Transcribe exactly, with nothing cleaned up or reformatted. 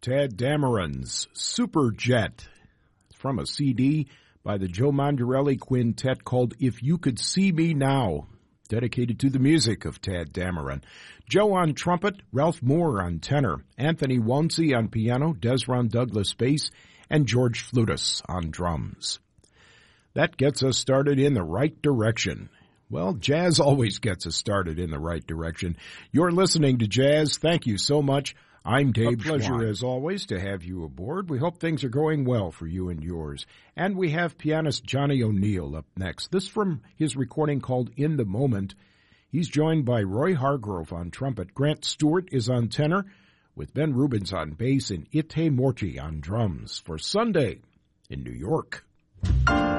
Tadd Dameron's Superjet. It's from a C D by the Joe Mandarelli Quintet called If You Could See Me Now, dedicated to the music of Tadd Dameron. Joe on trumpet, Ralph Moore on tenor, Anthony Wonsey on piano, Desron Douglas bass, and George Flutus on drums. That gets us started in the right direction. Well, jazz always gets us started in the right direction. You're listening to Jazz. Thank you so much. I'm Dave Schwann. A pleasure, as always, to have you aboard. We hope things are going well for you and yours. And we have pianist Johnny O'Neill up next. This from his recording called In the Moment. He's joined by Roy Hargrove on trumpet. Grant Stewart is on tenor, with Ben Rubens on bass and Ite Morti on drums for Sunday in New York.